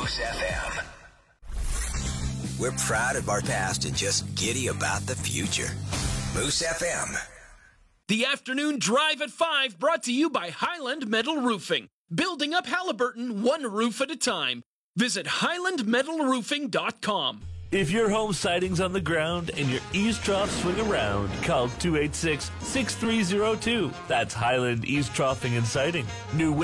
Moose FM. We're proud of our past and just giddy about the future. Moose FM. The afternoon drive at 5 brought to you by Highland Metal Roofing. Building up Halliburton one roof at a time. Visit highlandmetalroofing.com. If your home siding's on the ground and your eaves troughs swing around, call 286-6302. That's Highland Eaves Troughing and Siding. New